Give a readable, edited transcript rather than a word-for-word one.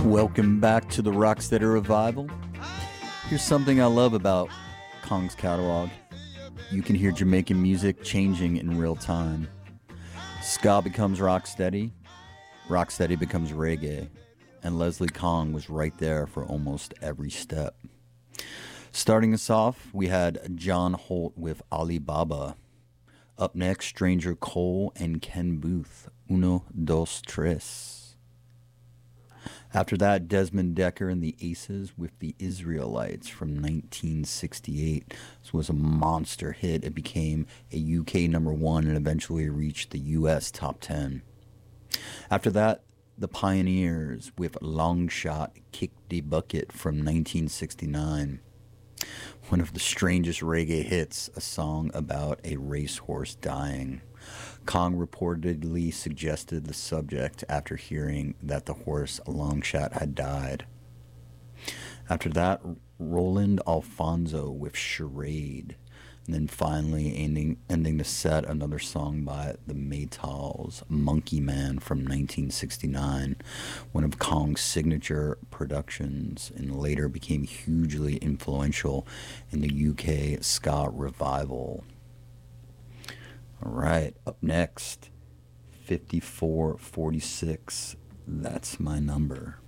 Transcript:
Welcome back to the Rocksteady Revival. Here's something I love about Kong's catalog. You can hear Jamaican music changing in real time. Ska becomes rocksteady, rocksteady becomes reggae, and Leslie Kong was right there for almost every step. Starting us off, we had John Holt with Alibaba. Up next, Stranger Cole and Ken Booth, Uno, Dos, Tres. After that, Desmond Decker and the Aces with the Israelites from 1968. This was a monster hit. It became a UK #1 and eventually reached the US top 10. After that, the Pioneers with Long Shot, Kick the Bucket from 1969. One of the strangest reggae hits, a song about a racehorse dying. Kong reportedly suggested the subject after hearing that the horse Longshot had died. After that, Roland Alfonso with Charade. And then finally ending the set, another song by the Maytals, Monkey Man from 1969, one of Kong's signature productions, and later became hugely influential in the UK ska revival. All right, up next, 5446, That's My Number.